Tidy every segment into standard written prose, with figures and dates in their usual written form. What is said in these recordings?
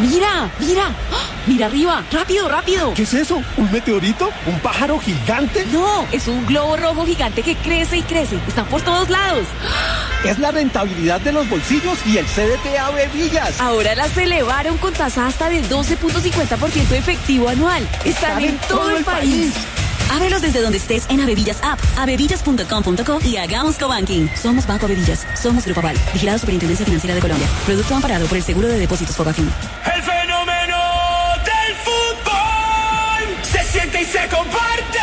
Mira, mira. ¡Ah! Mira arriba, rápido, rápido. ¿Qué es eso? ¿Un meteorito? ¿Un pájaro gigante? No, es un globo rojo gigante que crece y crece. Están por todos lados. Es la rentabilidad de los bolsillos y el CDT Avevillas. Ahora las elevaron con tasa hasta del 12.50% efectivo anual. Están en todo el país. Ábrelos desde donde estés en Avevillas App, avevillas.com.co y hagamos cobanking. Somos Banco Avevillas, somos Grupo Aval, vigilado Superintendencia Financiera de Colombia. Producto amparado por el Seguro de Depósitos Fogafín. El fenómeno del fútbol se siente y se comparte.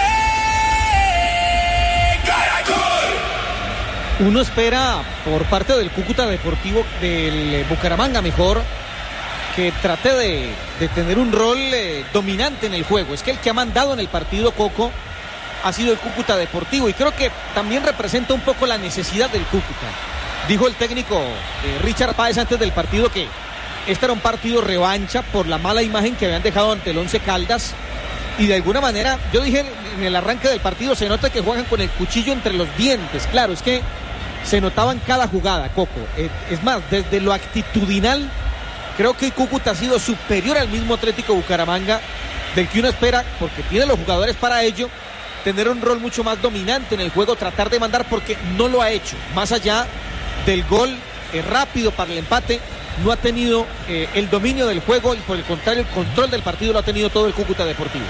Caracol. Uno espera por parte del Cúcuta Deportivo, del Bucaramanga mejor, que trate de tener un rol dominante en el juego. Es que el que ha mandado en el partido, Coco, ha sido el Cúcuta Deportivo, y creo que también representa un poco la necesidad del Cúcuta. Dijo el técnico Richard Páez antes del partido que este era un partido revancha por la mala imagen que habían dejado ante el Once Caldas, y de alguna manera, yo dije en el arranque del partido, se nota que juegan con el cuchillo entre los dientes. Claro, es que se notaba en cada jugada, Coco. Es más, desde lo actitudinal, creo que el Cúcuta ha sido superior al mismo Atlético Bucaramanga, del que uno espera, porque tiene los jugadores para ello, tener un rol mucho más dominante en el juego, tratar de mandar, porque no lo ha hecho. Más allá del gol rápido para el empate, no ha tenido el dominio del juego, y por el contrario, el control del partido lo ha tenido todo el Cúcuta Deportivo.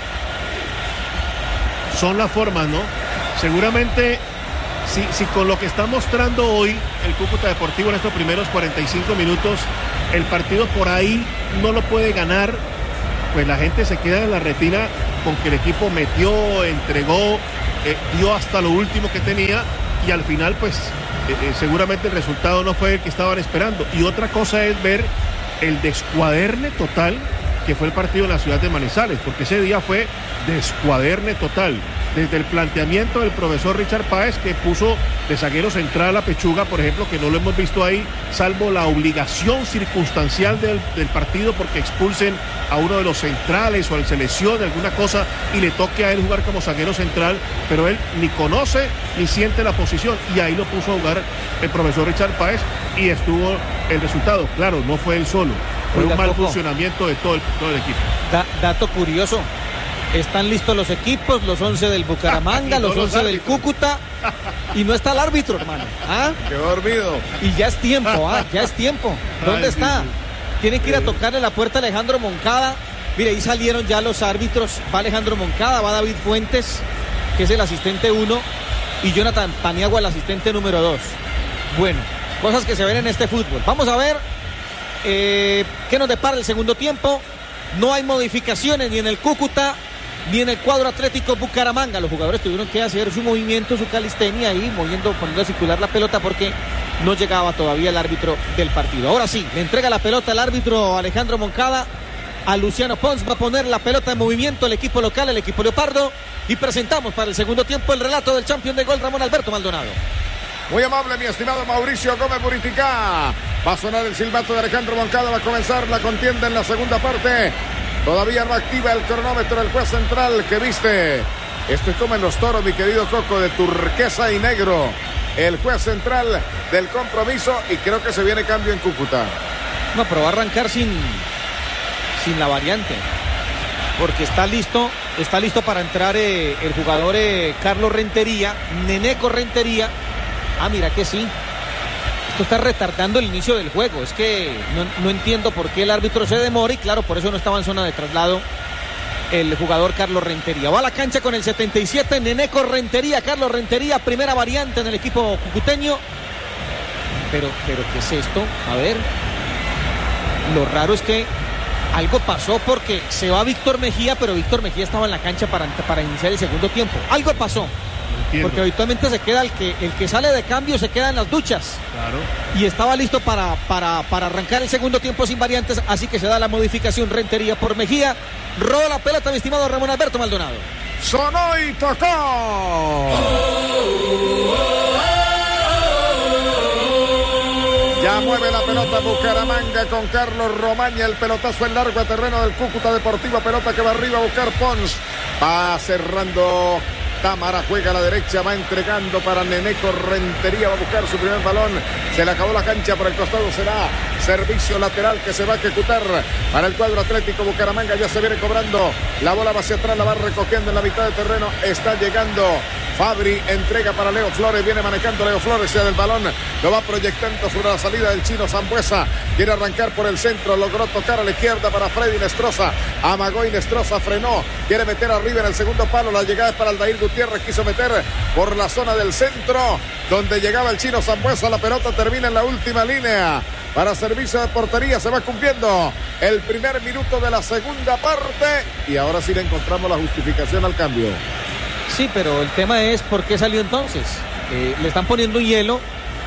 Son las formas, ¿no? Seguramente, si con lo que está mostrando hoy el Cúcuta Deportivo en estos primeros 45 minutos, el partido por ahí no lo puede ganar, pues la gente se queda en la retina con que el equipo metió, entregó, dio hasta lo último que tenía, y al final pues seguramente el resultado no fue el que estaban esperando. Y otra cosa es ver el descuaderne total que fue el partido en la ciudad de Manizales, porque ese día fue descuaderne total. Desde el planteamiento del profesor Richard Páez, que puso de zaguero central a Pechuga, por ejemplo, que no lo hemos visto ahí, salvo la obligación circunstancial del partido, porque expulsen a uno de los centrales o al selección, alguna cosa, y le toque a él jugar como zaguero central, pero él ni conoce ni siente la posición, y ahí lo puso a jugar el profesor Richard Páez, y estuvo el resultado. Claro, no fue él solo, fue un mal funcionamiento de todo el equipo. Dato curioso. Están listos los equipos, los 11 del Bucaramanga, los 11 del Cúcuta, y no está el árbitro, hermano. ¿Ah? Quedó dormido. Y ya es tiempo, ya es tiempo. ¿Dónde está? Tienen que ir a tocarle la puerta a Alejandro Moncada. Mire, ahí salieron ya los árbitros. Va Alejandro Moncada, va David Fuentes, que es el asistente 1, y Jonathan Paniagua, el asistente número 2. Bueno, cosas que se ven en este fútbol. Vamos a ver qué nos depara el segundo tiempo. No hay modificaciones ni en el Cúcuta ni en el cuadro Atlético Bucaramanga. Los jugadores tuvieron que hacer su movimiento, su calistenia ahí, poniendo a circular la pelota, porque no llegaba todavía el árbitro del partido. Ahora sí, le entrega la pelota al árbitro Alejandro Moncada a Luciano Pons. Va a poner la pelota en movimiento el equipo local, el equipo Leopardo, y presentamos para el segundo tiempo el relato del campeón de gol, Ramón Alberto Maldonado. Muy amable, mi estimado Mauricio Gómez Buriticá. Va a sonar el silbato de Alejandro Moncada. Va a comenzar la contienda en la segunda parte. Todavía no activa el cronómetro el juez central que viste. Esto es como en los toros, mi querido Coco, de turquesa y negro. El juez central del compromiso, y creo que se viene cambio en Cúcuta. No, pero va a arrancar sin la variante, porque está listo para entrar el jugador Carlos Rentería, Neneco Rentería. Ah, mira que sí. Esto está retardando el inicio del juego. Es que no entiendo por qué el árbitro se demora, y claro, por eso no estaba en zona de traslado el jugador Carlos Rentería. Va a la cancha con el 77, Neneco Rentería, Carlos Rentería, primera variante en el equipo cucuteño. Pero ¿qué es esto? A ver. Lo raro es que algo pasó, porque se va Víctor Mejía, pero Víctor Mejía estaba en la cancha para iniciar el segundo tiempo. Algo pasó. Porque habitualmente se queda el que sale de cambio, se queda en las duchas. Claro. Y estaba listo para arrancar el segundo tiempo sin variantes, así que se da la modificación. Rentería por Mejía. Roba la pelota, mi estimado Ramón Alberto Maldonado. Sonó y tocó. Ya mueve la pelota Bucaramanga con Carlos Romaña. El pelotazo en largo a terreno del Cúcuta Deportivo. Pelota que va arriba a buscar Pons. Va cerrando Támara juega a la derecha, va entregando para Neneco Rentería, va a buscar su primer balón. Se le acabó la cancha, por el costado será servicio lateral que se va a ejecutar para el cuadro Atlético Bucaramanga. Ya se viene cobrando, la bola va hacia atrás, la va recogiendo en la mitad de terreno. Está llegando Fabri, entrega para Leo Flores, viene manejando Leo Flores, sea del balón, lo va proyectando sobre la salida del chino Sambuesa, quiere arrancar por el centro, logró tocar a la izquierda para Freddy Nestroza, amagó y Nestroza frenó, quiere meter arriba en el segundo palo, la llegada es para Aldair Gutiérrez, quiso meter por la zona del centro, donde llegaba el chino Sambuesa, la pelota termina en la última línea, para servicio de portería, se va cumpliendo el primer minuto de la segunda parte, y ahora sí le encontramos la justificación al cambio. Sí, pero el tema es por qué salió entonces. Le están poniendo hielo.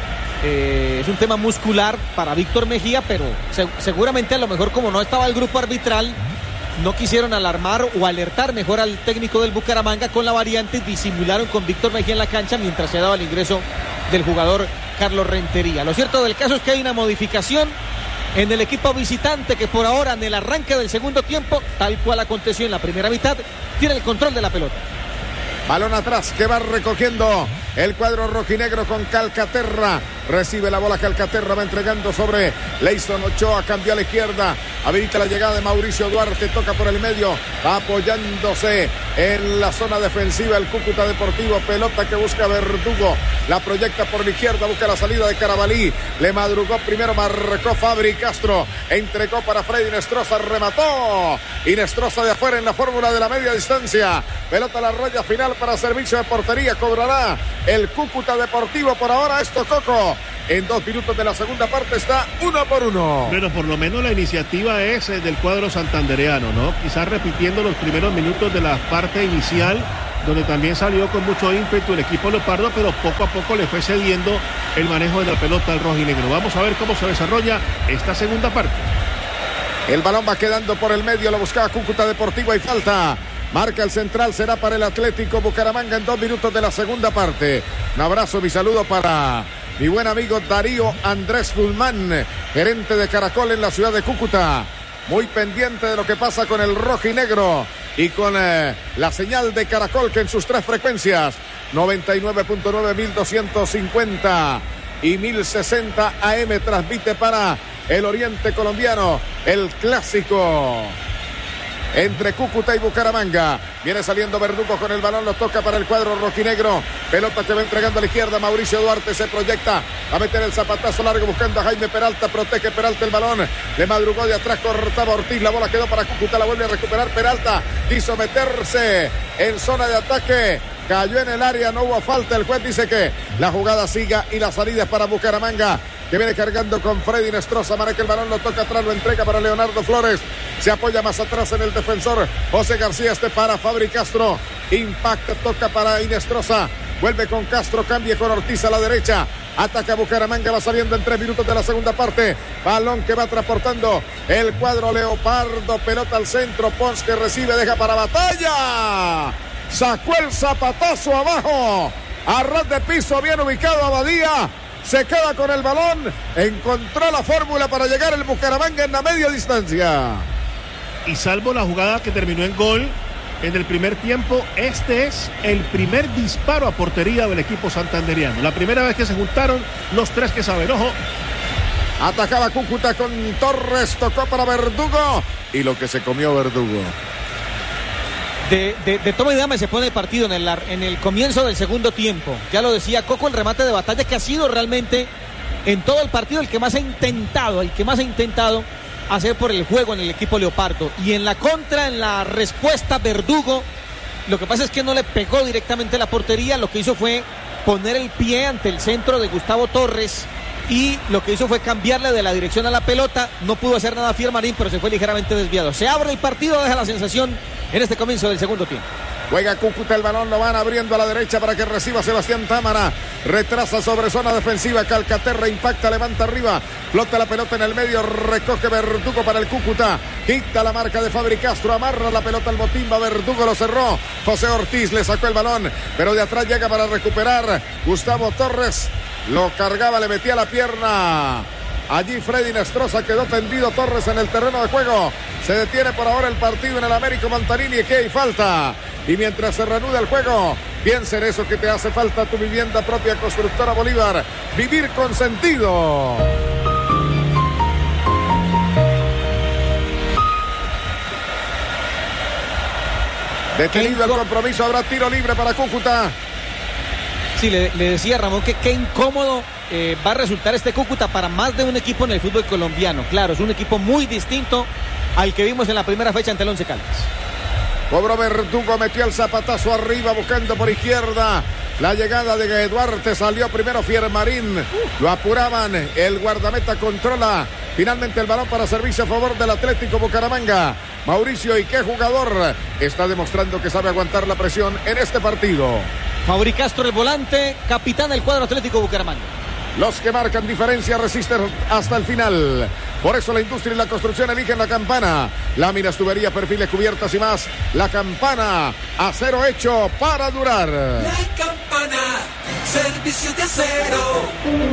Es un tema muscular para Víctor Mejía, pero seguramente a lo mejor como no estaba el grupo arbitral, no quisieron alarmar o alertar mejor al técnico del Bucaramanga con la variante, disimularon con Víctor Mejía en la cancha mientras se daba el ingreso del jugador Carlos Rentería. Lo cierto del caso es que hay una modificación en el equipo visitante que por ahora en el arranque del segundo tiempo, tal cual aconteció en la primera mitad, tiene el control de la pelota. Balón atrás que va recogiendo el cuadro rojinegro con Calcaterra. Recibe la bola Calcaterra, va entregando sobre Leison Ochoa, cambió a la izquierda, habilita la llegada de Mauricio Duarte, toca por el medio, va apoyándose en la zona defensiva el Cúcuta Deportivo, pelota que busca Verdugo, la proyecta por la izquierda, busca la salida de Carabalí, le madrugó primero, marcó Fabri Castro, entregó para Freddy Nestroza, remató y Nestroza de afuera en la fórmula de la media distancia, pelota a la raya final para servicio de portería, cobrará el Cúcuta Deportivo. Por ahora esto, Coco, en 2 minutos de la segunda parte está 1-1. Pero por lo menos la iniciativa es del cuadro santandereano, ¿no? Quizás repitiendo los primeros minutos de la parte inicial, donde también salió con mucho ímpetu el equipo leopardo, pero poco a poco le fue cediendo el manejo de la pelota al rojinegro. Vamos a ver cómo se desarrolla esta segunda parte. El balón va quedando por el medio, lo buscaba Cúcuta Deportivo y falta. Marca el central, será para el Atlético Bucaramanga en 2 minutos de la segunda parte. Un abrazo, mi saludo para mi buen amigo Darío Andrés Guzmán, gerente de Caracol en la ciudad de Cúcuta. Muy pendiente de lo que pasa con el rojinegro y con la señal de Caracol que en sus 3 frecuencias, 99.9, 1250 y 1060 AM, transmite para el oriente colombiano el clásico entre Cúcuta y Bucaramanga. Viene saliendo Verdugo con el balón, lo toca para el cuadro rojinegro. Pelota que va entregando a la izquierda. Mauricio Duarte se proyecta a meter el zapatazo largo buscando a Jaime Peralta. Protege Peralta el balón. Le madrugó de atrás, cortaba Ortiz. La bola quedó para Cúcuta, la vuelve a recuperar Peralta. Quiso meterse en zona de ataque. Cayó en el área, no hubo falta. El juez dice que la jugada siga y la salida es para Bucaramanga, que viene cargando con Freddy Nestroza, marca el balón, lo toca atrás, lo entrega para Leonardo Flores, se apoya más atrás en el defensor José García, para Fabri Castro, impacta, toca para Nestroza, vuelve con Castro, cambia con Ortiz a la derecha, ataca Bucaramanga, va saliendo en 3 minutos de la segunda parte, balón que va transportando el cuadro leopardo, pelota al centro, Pons que recibe, deja para Batalla, sacó el zapatazo abajo, a ras de piso, bien ubicado Abadía, se queda con el balón, encontró la fórmula para llegar el Bucaramanga en la media distancia. Y salvo la jugada que terminó en gol en el primer tiempo, este es el primer disparo a portería del equipo santandereano. La primera vez que se juntaron los 3 que saben, ojo. Atacaba Cúcuta con Torres, tocó para Verdugo y lo que se comió Verdugo. De toma y dame se pone el partido en el comienzo del segundo tiempo. Ya lo decía Coco, el remate de Batalla que ha sido realmente en todo el partido el que más ha intentado hacer por el juego en el equipo leopardo. Y en la contra, en la respuesta, Verdugo, lo que pasa es que no le pegó directamente a la portería, lo que hizo fue poner el pie ante el centro de Gustavo Torres y lo que hizo fue cambiarle de la dirección a la pelota. No pudo hacer nada Fiermarín, pero se fue ligeramente desviado. Se abre el partido, deja la sensación en este comienzo del segundo tiempo. Juega Cúcuta, el balón lo van abriendo a la derecha para que reciba Sebastián Támara. Retrasa sobre zona defensiva. Calcaterra impacta, levanta arriba. Flota la pelota en el medio. Recoge Verdugo para el Cúcuta. Quita la marca de Fabri Castro. Amarra la pelota al Motimba. Verdugo lo cerró. José Ortiz le sacó el balón. Pero de atrás llega para recuperar Gustavo Torres. Lo cargaba, le metía la pierna. Allí Freddy Nestroza, quedó tendido Torres en el terreno de juego. Se detiene por ahora el partido en el Américo Montanini, que hay falta. Y mientras se reanuda el juego, Piensa en eso que te hace falta, tu vivienda propia. Constructora Bolívar, vivir con sentido. Detenido el compromiso, habrá tiro libre para Cúcuta. Sí, le decía Ramón que qué incómodo va a resultar este Cúcuta para más de un equipo en el fútbol colombiano. Claro, es un equipo muy distinto al que vimos en la primera fecha ante el Once Caldas. Cobró Verdugo, metió el zapatazo arriba buscando por izquierda. La llegada de Duarte, salió primero Fiermarín. Lo apuraban, el guardameta controla finalmente el balón para servicio a favor del Atlético Bucaramanga. Mauricio, y qué jugador está demostrando que sabe aguantar la presión en este partido. Fabri Castro, el volante, capitán del cuadro Atlético Bucaramanga. Los que marcan diferencia resisten hasta el final. Por eso la industria y la construcción eligen la Campana. Láminas, tuberías, perfiles, cubiertas y más. La Campana, acero hecho para durar. La Campana, servicio de acero.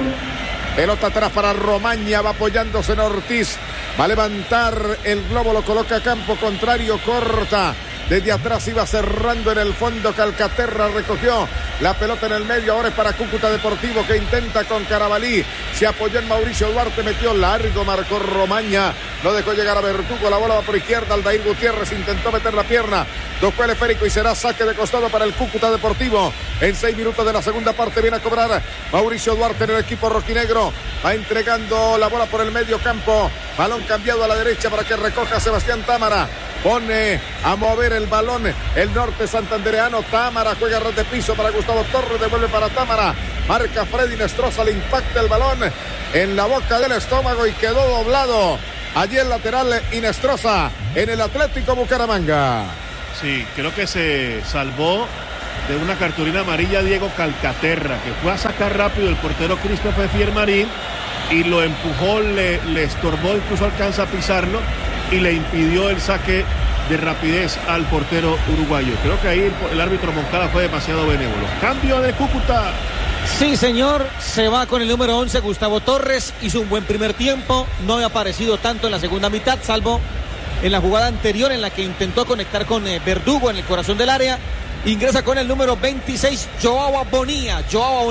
Pelota atrás para Romaña, va apoyándose en Ortiz. Va a levantar el globo, lo coloca a campo contrario, corta. Desde atrás iba cerrando en el fondo. Calcaterra recogió la pelota en el medio. Ahora es para Cúcuta Deportivo, que intenta con Carabalí. Se apoyó en Mauricio Duarte, metió largo, marcó Romaña. No dejó llegar a Verdugo. La bola va por izquierda. Aldair Gutiérrez intentó meter la pierna. Tocó el esférico y será saque de costado para el Cúcuta Deportivo. En 6 minutos de la segunda parte viene a cobrar Mauricio Duarte en el equipo rojinegro. Va entregando la bola por el medio campo. Balón cambiado a la derecha para que recoja Sebastián Támara. Pone a mover el balón el norte santandereano. Támara juega red de piso para Gustavo Torres, devuelve para Támara. Marca Freddy Nestroza, le impacta el balón en la boca del estómago y quedó doblado. Allí el lateral Inestrosa en el Atlético Bucaramanga. Sí, creo que se salvó de una cartulina amarilla Diego Calcaterra, que fue a sacar rápido el portero Christopher Fiermarín y lo empujó, le estorbó, incluso alcanza a pisarlo y le impidió el saque de rapidez al portero uruguayo. Creo que ahí el árbitro Moncada fue demasiado benévolo. Cambio de Cúcuta. Sí, señor, se va con el número 11 Gustavo Torres. Hizo un buen primer tiempo, no había aparecido tanto en la segunda mitad, salvo en la jugada anterior en la que intentó conectar con Verdugo en el corazón del área. Ingresa con el número 26 Joao Bonilla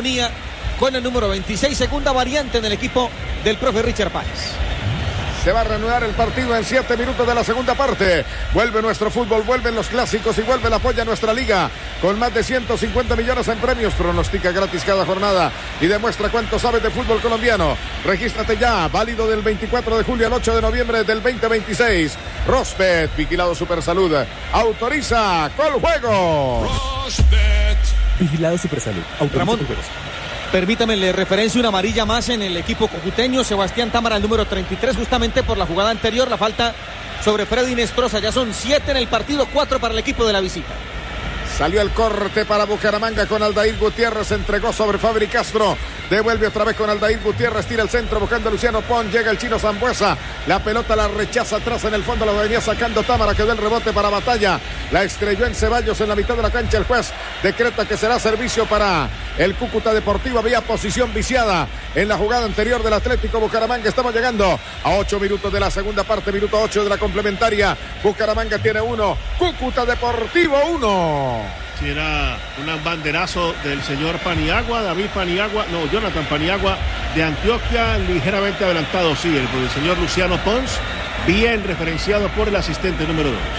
con el número 26, segunda variante en el equipo del profe Richard Páez. Se va a reanudar el partido en 7 minutos de la segunda parte. Vuelve nuestro fútbol, vuelven los clásicos y vuelve el apoyo a nuestra liga. Con más de 150 millones en premios, pronostica gratis cada jornada y demuestra cuánto sabes de fútbol colombiano. Regístrate ya, válido del 24 de julio al 8 de noviembre del 2026. Rosbet, vigilado Supersalud. Autoriza Coljuegos. Rosbet, vigilado Supersalud. Ramón, permítame, le referencio una amarilla más en el equipo cucuteño. Sebastián Támara, el número 33, justamente por la jugada anterior, la falta sobre Freddy Nestroza. Ya son 7 en el partido, 4 para el equipo de la visita. Salió el corte para Bucaramanga con Aldair Gutiérrez, entregó sobre Fabri Castro, devuelve otra vez con Aldair Gutiérrez, tira el centro buscando a Luciano Pon, llega el chino Zambuesa, la pelota la rechaza atrás en el fondo, la venía sacando Támara, quedó el rebote para Batalla, la estrelló en Ceballos en la mitad de la cancha, el juez decreta que será servicio para el Cúcuta Deportivo. Había posición viciada en la jugada anterior del Atlético Bucaramanga. Estamos llegando a 8 minutos de la segunda parte, minuto 8 de la complementaria. Bucaramanga tiene 1, Cúcuta Deportivo 1. Si era un banderazo del señor Paniagua, Jonathan Paniagua de Antioquia, ligeramente adelantado, sí, el señor Luciano Pons, bien referenciado por el asistente número 2.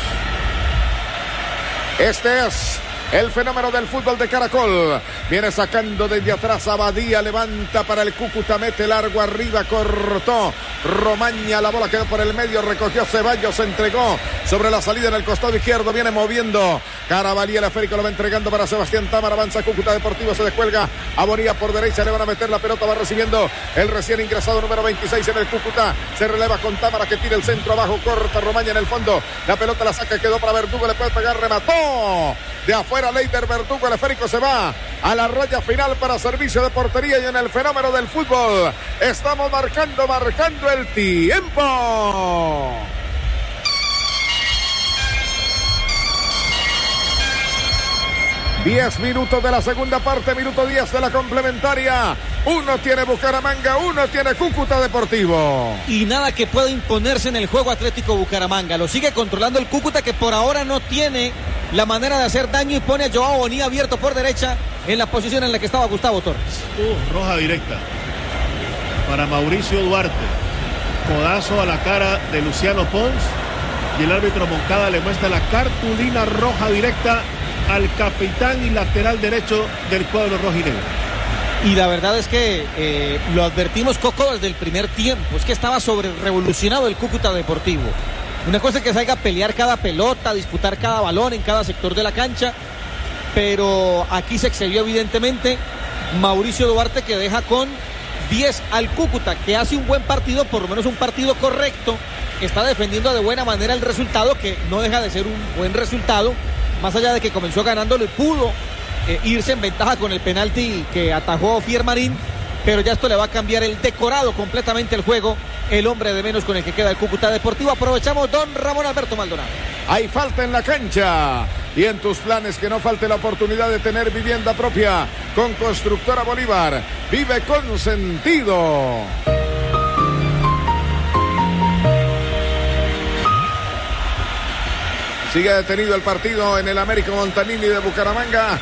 Este es el fenómeno del fútbol de Caracol. Viene sacando desde atrás Abadía, levanta para el Cúcuta, mete largo arriba, cortó Romaña, la bola quedó por el medio, recogió Ceballos, entregó sobre la salida en el costado izquierdo, viene moviendo Carabalí, el esférico lo va entregando para Sebastián Támara, avanza Cúcuta Deportivo, se descuelga a Bonilla por derecha, le van a meter la pelota, va recibiendo el recién ingresado número 26 en el Cúcuta, se releva con Támara que tira el centro abajo, corta Romaña en el fondo, la pelota la saca, quedó para Verdugo, le puede pegar, remató de afuera Leider Verdugo, el esférico se va a la raya final para servicio de portería y en el fenómeno del fútbol estamos marcando el tiempo. Diez minutos de la segunda parte, minuto 10 de la complementaria. 1 tiene Bucaramanga, 1 tiene Cúcuta Deportivo. Y nada que pueda imponerse en el juego Atlético Bucaramanga. Lo sigue controlando el Cúcuta, que por ahora no tiene la manera de hacer daño y pone a Joao Bonilla abierto por derecha en la posición en la que estaba Gustavo Torres. Roja directa para Mauricio Duarte. Codazo a la cara de Luciano Pons y el árbitro Moncada le muestra la cartulina roja directa al capitán y lateral derecho del cuadro rojinegro. Y la verdad es que lo advertimos, Coco, desde el primer tiempo. Es que estaba sobre revolucionado el Cúcuta Deportivo. Una cosa es que salga a pelear cada pelota, disputar cada balón en cada sector de la cancha, pero aquí se excedió evidentemente Mauricio Duarte, que deja con 10 al Cúcuta, que hace un buen partido, por lo menos un partido correcto, está defendiendo de buena manera el resultado, que no deja de ser un buen resultado, más allá de que comenzó ganándolo y pudo irse en ventaja con el penalti que atajó Fiermarín, pero ya esto le va a cambiar el decorado completamente el juego, el hombre de menos con el que queda el Cúcuta Deportivo. Aprovechamos, don Ramón Alberto Maldonado. Hay falta en la cancha y en tus planes que no falte la oportunidad de tener vivienda propia con Constructora Bolívar. Vive con sentido. Sigue detenido el partido en el Américo Montanini de Bucaramanga.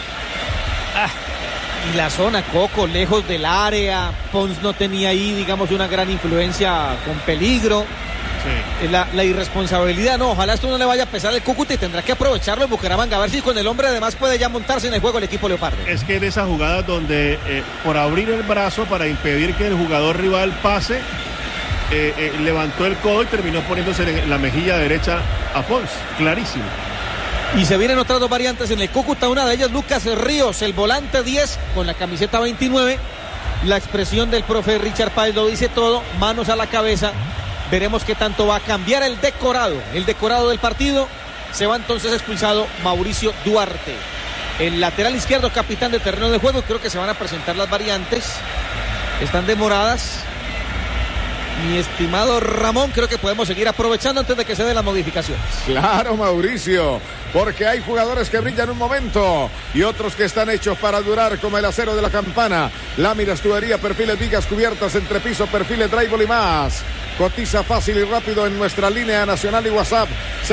Y la zona, Coco, lejos del área. Pons no tenía ahí, digamos, una gran influencia con peligro. Sí. La irresponsabilidad, no, ojalá esto no le vaya a pesar al Cúcuta y tendrá que aprovecharlo en Bucaramanga, a ver si con el hombre además puede ya montarse en el juego el equipo Leopardo. Es que en esas jugadas donde por abrir el brazo para impedir que el jugador rival pase, levantó el codo y terminó poniéndose en la mejilla derecha a Pons, clarísimo. Y se vienen otras dos variantes en el Cúcuta, una de ellas Lucas Ríos, el volante 10 con la camiseta 29. La expresión del profe Richard Páez lo dice todo, manos a la cabeza. Veremos qué tanto va a cambiar el decorado del partido. Se va entonces expulsado Mauricio Duarte. El lateral izquierdo, capitán de terreno de juego. Creo que se van a presentar las variantes. Están demoradas. Mi estimado Ramón, creo que podemos seguir aprovechando antes de que se den las modificaciones. Claro, Mauricio, porque hay jugadores que brillan un momento y otros que están hechos para durar, como el acero de la Campana, láminas, tubería, perfiles, vigas, cubiertas, entrepiso, perfiles, drywall y más. Cotiza fácil y rápido en nuestra línea nacional y WhatsApp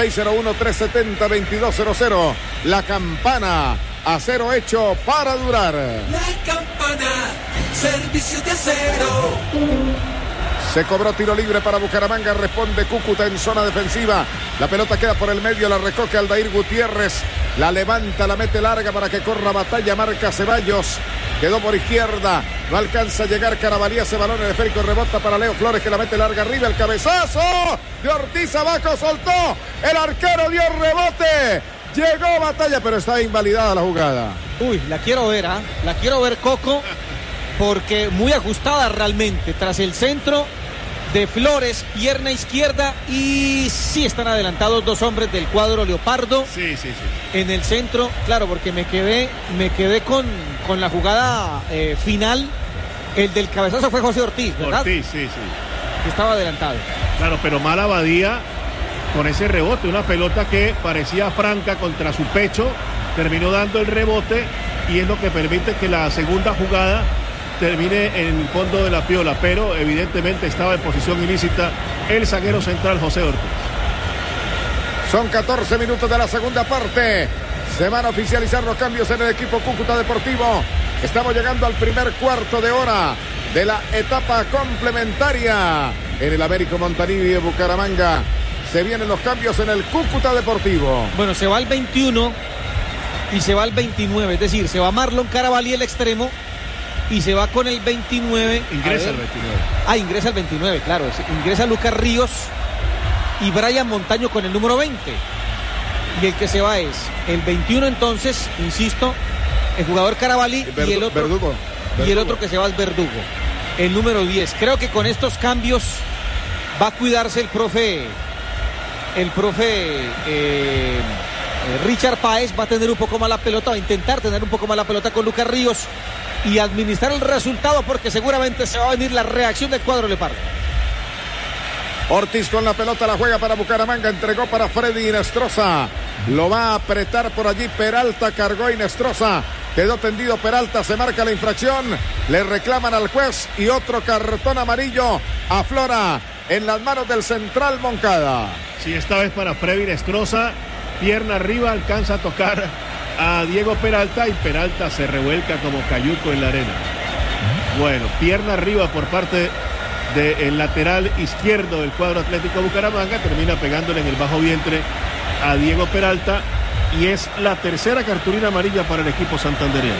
601-370-2200. La Campana, acero hecho para durar. La Campana, servicio de acero. Se cobró tiro libre para Bucaramanga, responde Cúcuta en zona defensiva. La pelota queda por el medio, la recoge Aldair Gutiérrez. La levanta, la mete larga para que corra Batalla, marca Ceballos. Quedó por izquierda, no alcanza a llegar Carabalí, ese balón en el esférico, rebota para Leo Flores que la mete larga arriba, el cabezazo de Ortiz abajo, soltó, el arquero dio rebote. Llegó Batalla, pero está invalidada la jugada. Uy, la quiero ver, la quiero ver, Coco, porque muy ajustada realmente, tras el centro de Flores, pierna izquierda, y sí están adelantados dos hombres del cuadro Leopardo. Sí. En el centro, claro, porque me quedé con la jugada final. El del cabezazo fue José Ortiz, ¿verdad? Ortiz, sí. Estaba adelantado. Claro, pero mala Badía con ese rebote, una pelota que parecía franca contra su pecho, terminó dando el rebote y es lo que permite que la segunda jugada termine en el fondo de la piola, pero evidentemente estaba en posición ilícita el zaguero central José Ortiz. Son 14 minutos de la segunda parte. Se van a oficializar los cambios en el equipo Cúcuta Deportivo. Estamos llegando al primer cuarto de hora de la etapa complementaria en el Américo Montanini de Bucaramanga. Se vienen los cambios en el Cúcuta Deportivo. Bueno, se va el 21 y se va el 29, es decir, se va Marlon Carabalí, el extremo, y se va con el 29. Ingresa el 29. Ingresa el 29, claro. Ingresa Lucas Ríos y Brian Montaño con el número 20. Y el que se va es el 21, entonces, insisto, el jugador Carabalí y el otro Verdugo. Y el otro que se va es Verdugo, el número 10. Creo que con estos cambios va a cuidarse el profe Richard Páez, va a tener un poco más la pelota, va a intentar tener un poco más la pelota con Lucas Ríos y administrar el resultado, porque seguramente se va a venir la reacción del cuadro Leopardo. Ortiz con la pelota, la juega para Bucaramanga, entregó para Freddy Inestrosa, lo va a apretar por allí Peralta, cargó Inestrosa, quedó tendido Peralta, se marca la infracción, le reclaman al juez y otro cartón amarillo aflora en las manos del central Moncada. Sí, esta vez para Freddy Inestrosa, pierna arriba, alcanza a tocar a Diego Peralta y Peralta se revuelca como cayuco en la arena. Bueno, pierna arriba por parte del lateral izquierdo del cuadro Atlético Bucaramanga, termina pegándole en el bajo vientre a Diego Peralta y es la tercera cartulina amarilla para el equipo santandereano.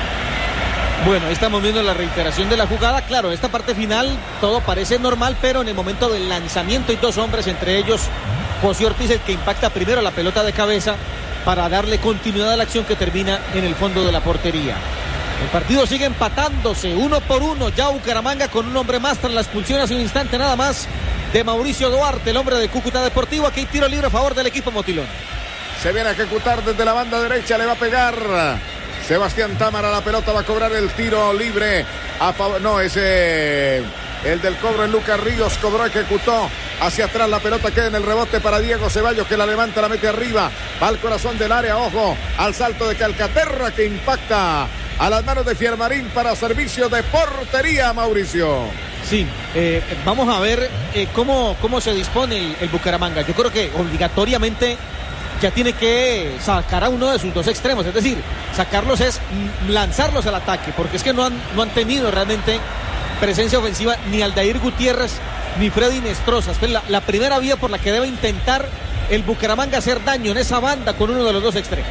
Bueno, ahí estamos viendo la reiteración de la jugada. Claro, esta parte final todo parece normal, pero en el momento del lanzamiento hay dos hombres, entre ellos José Ortiz, el que impacta primero la pelota de cabeza para darle continuidad a la acción que termina en el fondo de la portería. El partido sigue empatándose 1-1, ya Bucaramanga con un hombre más tras la expulsión hace un instante nada más de Mauricio Duarte, el hombre de Cúcuta Deportivo. Aquí hay tiro libre a favor del equipo motilón. Se viene a ejecutar desde la banda derecha, le va a pegar Sebastián Támara, la pelota va a cobrar el tiro libre a favor, no, ese el del cobro en Lucas Ríos, cobró, ejecutó hacia atrás, la pelota queda en el rebote para Diego Ceballos, que la levanta, la mete arriba, va al corazón del área, ojo al salto de Calcaterra que impacta a las manos de Fiermarín para servicio de portería, Mauricio. Sí, vamos a ver cómo se dispone el Bucaramanga. Yo creo que obligatoriamente ya tiene que sacar a uno de sus dos extremos, es decir, sacarlos es lanzarlos al ataque, porque es que no han tenido realmente presencia ofensiva ni Aldair Gutiérrez ni Freddy Nestroza. Es la primera vía por la que debe intentar el Bucaramanga hacer daño en esa banda con uno de los dos extremos.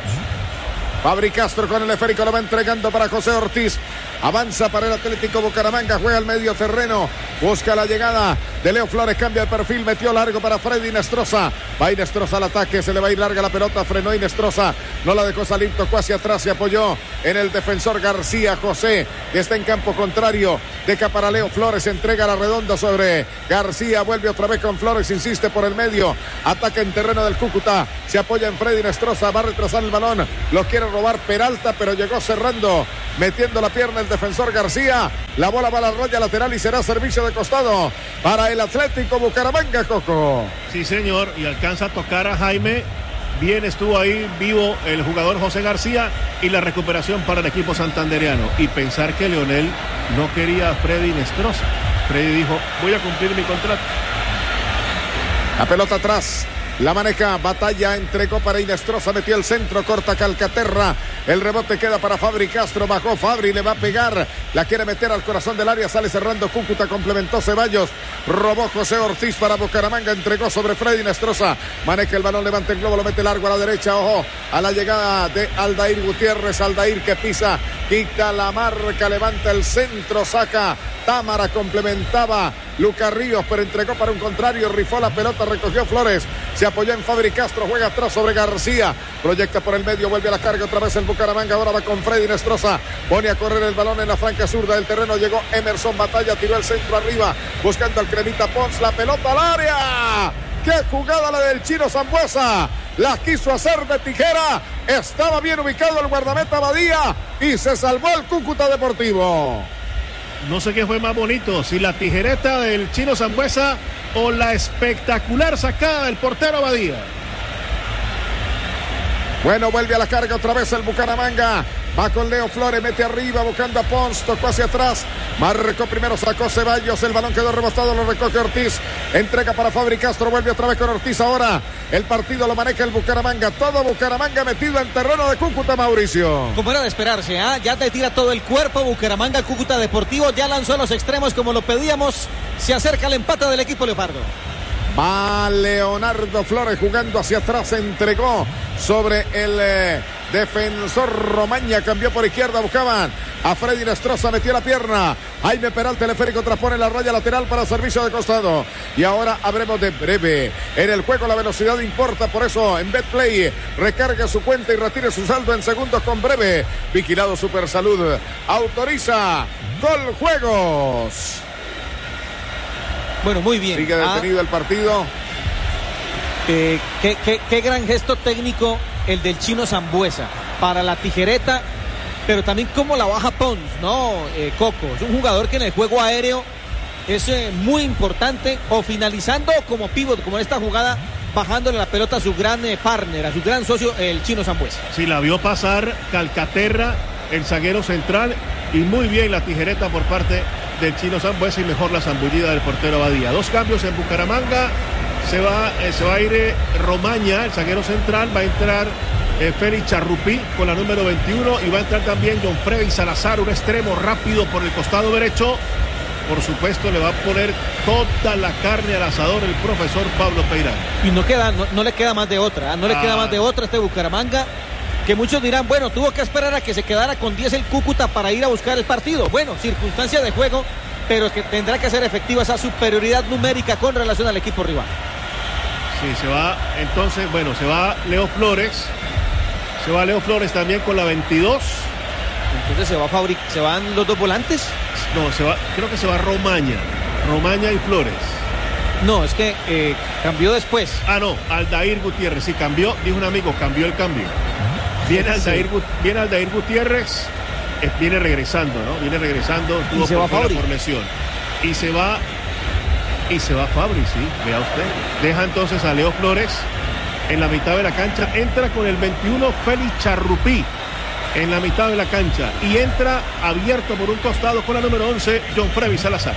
Fabri Castro con el esférico, lo va entregando para José Ortiz. Avanza para el Atlético Bucaramanga, juega al medio terreno, busca la llegada de Leo Flores, cambia el perfil, metió largo para Freddy Nestroza. Va Nestroza al ataque, se le va a ir larga la pelota, frenó Nestroza, no la dejó salir, tocó hacia atrás, se apoyó en el defensor García José, que está en campo contrario, deja para Leo Flores, entrega la redonda sobre García, vuelve otra vez con Flores, insiste por el medio, ataca en terreno del Cúcuta, se apoya en Freddy Nestroza, va a retrasar el balón, lo quiere robar Peralta, pero llegó cerrando, metiendo la pierna el defensor García, la bola va a la raya lateral y será servicio de costado para el Atlético Bucaramanga, Coco. Sí, señor, y alcanza a tocar a Jaime. Bien estuvo ahí vivo el jugador José García y la recuperación para el equipo santandereano. Y pensar que Leonel no quería a Freddy Nestroza. Freddy dijo, voy a cumplir mi contrato. La pelota atrás. La maneja, batalla, entregó para Nestroza, metió el centro, corta Calcaterra, el rebote queda para Fabri Castro, bajó Fabri, le va a pegar, la quiere meter al corazón del área, sale cerrando Cúcuta, complementó Ceballos, robó José Ortiz para Bucaramanga, entregó sobre Freddy Nestroza, maneja el balón, levanta el globo, lo mete largo a la derecha, ojo, a la llegada de Aldair Gutiérrez, Aldair que pisa, quita la marca, levanta el centro, saca Támara, complementaba Lucas Ríos, pero entregó para un contrario, rifó la pelota, recogió Flores, se apoyó en Fabri Castro, juega atrás sobre García, proyecta por el medio, vuelve a la carga otra vez el Bucaramanga, ahora va con Freddy Nestroza, pone a correr el balón en la franca zurda del terreno, llegó Emerson Batalla, tiró el centro arriba, buscando al Cremita Pons, la pelota al área. ¡Qué jugada la del Chino Sambuesa! La quiso hacer de tijera, estaba bien ubicado el guardameta Badía y se salvó el Cúcuta Deportivo. No sé qué fue más bonito, si la tijereta del Chino Sambuesa o la espectacular sacada del portero Badía. Bueno, vuelve a la carga otra vez el Bucaramanga. Va con Leo Flores, mete arriba, buscando a Pons, tocó hacia atrás. Marcó primero, sacó Ceballos, el balón quedó rebotado, lo recoge Ortiz. Entrega para Fabri Castro, vuelve otra vez con Ortiz ahora. El partido lo maneja el Bucaramanga, todo Bucaramanga metido en terreno de Cúcuta, Mauricio. Como era de esperarse, ya te tira todo el cuerpo Bucaramanga, Cúcuta Deportivo, ya lanzó a los extremos como lo pedíamos. Se acerca el empate del equipo Leopardo. Va Leonardo Flores jugando hacia atrás, entregó sobre el defensor Romaña, cambió por izquierda, buscaban a Freddy Nestroza, metió la pierna, Jaime Peralta, el esférico transpone la raya lateral para servicio de costado, y ahora habremos de breve, en el juego la velocidad importa, por eso en Betplay recargue su cuenta y retire su saldo en segundos con breve, vigilado Supersalud, autoriza Gol Juegos. Bueno, muy bien. Sigue detenido el partido. Qué gran gesto técnico el del Chino Sambuesa para la tijereta, pero también cómo la baja Pons, ¿no? Coco, es un jugador que en el juego aéreo es muy importante, o finalizando como pívot, como en esta jugada, bajándole la pelota a su gran partner, a su gran socio, el Chino Sambuesa. Sí, la vio pasar Calcaterra, el zaguero central, y muy bien la tijereta por parte del Chino Sambuesa y mejor la zambullida del portero Badía. Dos cambios en Bucaramanga, Se va a ir Romaña, el zaguero central, va a entrar Félix Charrupí con la número 21 y va a entrar también John Freddy Salazar, un extremo rápido por el costado derecho. Por supuesto le va a poner toda la carne al asador el profesor Pablo Peirano. Y no le queda más de otra, no le queda más de otra este Bucaramanga, que muchos dirán, bueno, tuvo que esperar a que se quedara con 10 el Cúcuta para ir a buscar el partido. Bueno, circunstancia de juego, pero que tendrá que ser efectiva esa superioridad numérica con relación al equipo rival. Sí, se va Leo Flores. Se va Leo Flores también con la 22. Entonces se van los dos volantes. No, creo que se va Romaña y Flores. No, es que cambió después. No, Aldair Gutiérrez, sí, cambió, dijo un amigo, cambió el cambio. Viene Aldair Gutiérrez, viene regresando, ¿no? Viene regresando, y se va Fabri por lesión. Y se va Fabri, sí, vea usted. Deja entonces a Leo Flores en la mitad de la cancha, entra con el 21 Félix Charrupí en la mitad de la cancha y entra abierto por un costado con la número 11 John Freddy Salazar.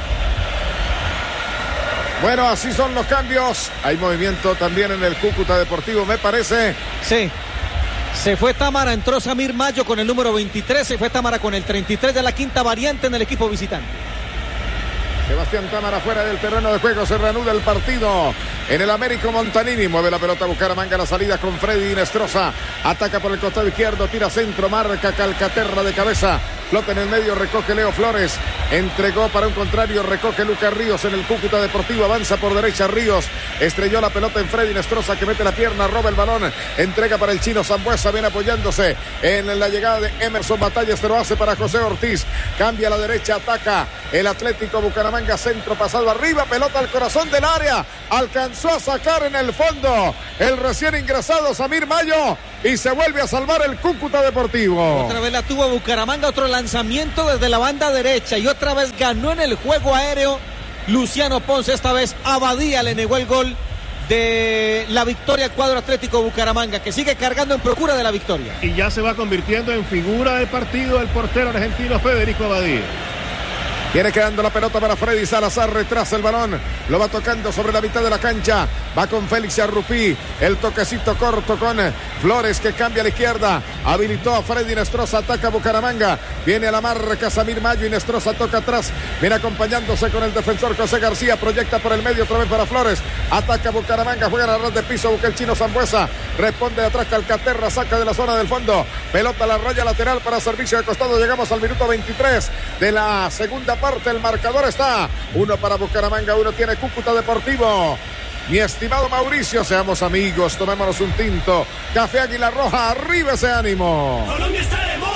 Bueno, así son los cambios. Hay movimiento también en el Cúcuta Deportivo, me parece. Sí. Se fue Támara, entró Samir Mayo con el número 23, se fue Támara con el 33 de la quinta variante en el equipo visitante. Sebastián Támara fuera del terreno de juego, se reanuda el partido en el Américo Montanini. Mueve la pelota Bucaramanga, la salida con Freddy Inestrosa. Ataca por el costado izquierdo, tira centro, marca Calcaterra de cabeza. Flota en el medio, recoge Leo Flores. Entregó para un contrario, recoge Lucas Ríos en el Cúcuta Deportivo. Avanza por derecha Ríos. Estrelló la pelota en Freddy Inestrosa que mete la pierna, roba el balón. Entrega para el chino Sambuesa, viene apoyándose en la llegada de Emerson Batallas, pero hace para José Ortiz. Cambia a la derecha, ataca el Atlético Bucaramanga, centro pasado arriba, pelota al corazón del área. Alcanzó a sacar en el fondo el recién ingresado Samir Mayo y se vuelve a salvar el Cúcuta Deportivo. Otra vez la tuvo Bucaramanga, otro lanzamiento desde la banda derecha y otra vez ganó en el juego aéreo Luciano Ponce. Esta vez Abadía le negó el gol de la victoria al cuadro Atlético Bucaramanga, que sigue cargando en procura de la victoria. Y ya se va convirtiendo en figura del partido el portero argentino Federico Abadía. Viene quedando la pelota para Freddy Salazar, retrasa el balón, lo va tocando sobre la mitad de la cancha, va con Félix Charrupí, el toquecito corto con Flores que cambia a la izquierda, habilitó a Freddy Inestrosa, ataca a Bucaramanga, viene a la marca Samir Mayo, Inestrosa toca atrás, viene acompañándose con el defensor José García, proyecta por el medio otra vez para Flores, ataca a Bucaramanga, juega a la ras de piso, busca el chino Sambuesa, responde de atrás Calcaterra, saca de la zona del fondo, pelota a la raya lateral para servicio de costado, llegamos al minuto 23 de la segunda parte, el marcador está 1 para Bucaramanga, 1 tiene Cúcuta Deportivo. Mi estimado Mauricio, seamos amigos, tomémonos un tinto, Café Águila Roja, arriba ese ánimo. Colombia está de moda.